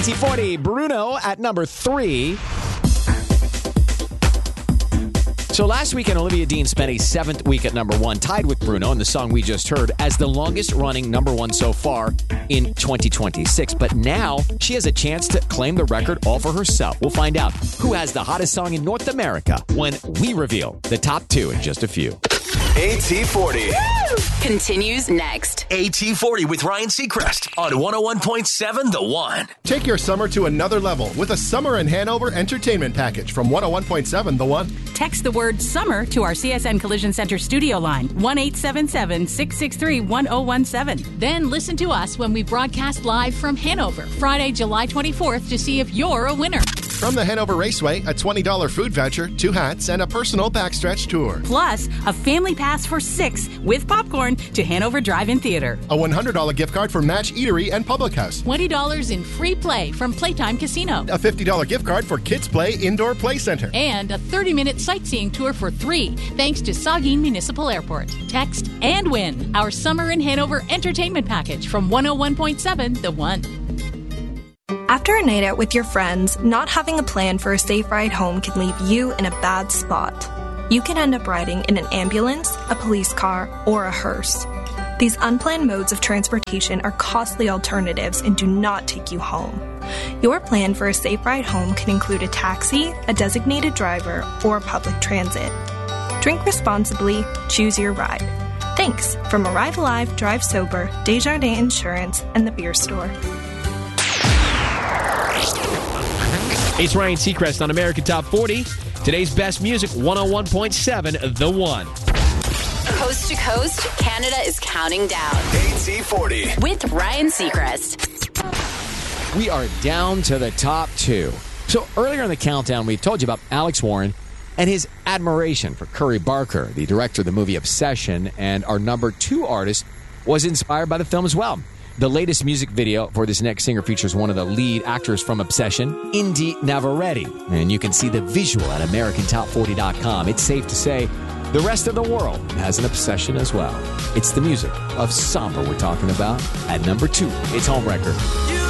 AT40, Bruno at number 3. So last weekend, Olivia Dean spent a 7th week at number 1, tied with Bruno in the song we just heard as the longest running number 1 so far in 2026. But now she has a chance to claim the record all for herself. We'll find out who has the hottest song in North America when we reveal the top 2 in just a few. AT40 continues next. AT40 with Ryan Seacrest on 101.7 The One. Take your summer to another level with a Summer in Hanover entertainment package from 101.7 The One. Text the word summer to our CSN Collision Center studio line, 1-877-663-1017. Then listen to us when we broadcast live from Hanover, Friday, July 24th to see if you're a winner. From the Hanover Raceway, a $20 food voucher, 2 hats, and a personal backstretch tour. Plus, a family pass for 6 with popcorn to Hanover Drive-In Theater. A $100 gift card for Match Eatery and Public House. $20 in free play from Playtime Casino. A $50 gift card for Kids Play Indoor Play Center. And a 30-minute sightseeing tour for 3, thanks to Saugeen Municipal Airport. Text and win our Summer in Hanover entertainment package from 101.7 The One. After a night out with your friends, not having a plan for a safe ride home can leave you in a bad spot. You can end up riding in an ambulance, a police car, or a hearse. These unplanned modes of transportation are costly alternatives and do not take you home. Your plan for a safe ride home can include a taxi, a designated driver, or public transit. Drink responsibly, choose your ride. Thanks from Arrive Alive, Drive Sober, Desjardins Insurance, and the Beer Store. It's Ryan Seacrest on American Top 40. Today's best music, 101.7 The One. Coast to coast, Canada is counting down. AT40 With Ryan Seacrest. We are down to the top 2. So earlier in the countdown, we told you about Alex Warren and his admiration for Curry Barker, the director of the movie Obsession, and our number 2 artist was inspired by the film as well. The latest music video for this next singer features one of the lead actors from Obsession, Indy Navarrete. And you can see the visual at AmericanTop40.com. It's safe to say the rest of the world has an obsession as well. It's the music of Samba we're talking about. At number 2, it's Home Wrecker.